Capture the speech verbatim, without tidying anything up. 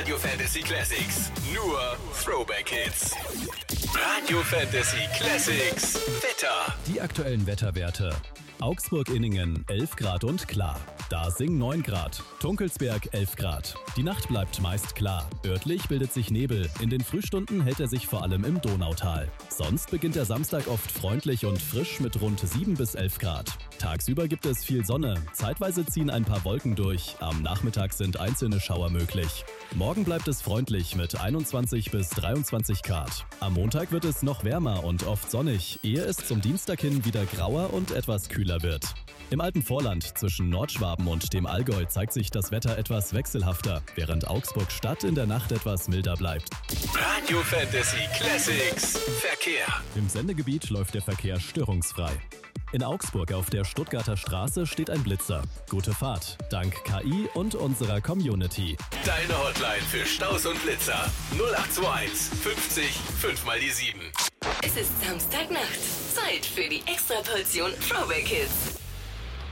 Radio Fantasy Classics. Nur Throwback Hits. Radio Fantasy Classics. Wetter. Die aktuellen Wetterwerte. Augsburg-Inningen elf Grad und klar. Dasing neun Grad. Tunkelsberg elf Grad. Die Nacht bleibt meist klar. Örtlich bildet sich Nebel. In den Frühstunden hält er sich vor allem im Donautal. Sonst beginnt der Samstag oft freundlich und frisch mit rund sieben bis elf Grad. Tagsüber gibt es viel Sonne. Zeitweise ziehen ein paar Wolken durch. Am Nachmittag sind einzelne Schauer möglich. Morgen bleibt es freundlich mit einundzwanzig bis dreiundzwanzig Grad. Am Montag wird es noch wärmer und oft sonnig, ehe es zum Dienstag hin wieder grauer und etwas kühler wird. Im Alpenvorland zwischen Nordschwaben und dem Allgäu zeigt sich das Wetter etwas wechselhafter, während Augsburg Stadt in der Nacht etwas milder bleibt. Radio Fantasy Classics. Verkehr. Im Sendegebiet läuft der Verkehr störungsfrei. In Augsburg auf der Stuttgarter Straße steht ein Blitzer. Gute Fahrt, dank K I und unserer Community. Deine Hotline für Staus und Blitzer. null acht zwei eins fünfzig fünf mal die sieben. Es ist Samstagnacht. Zeit für die Extraportion Throwback Hits.